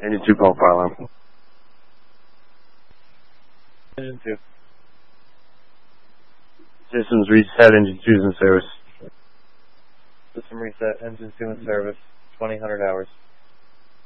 Engine 2 call fire alarm. Engine 2. Systems reset, engine 2's in service. System reset, engine 2 in service, 2000 hours.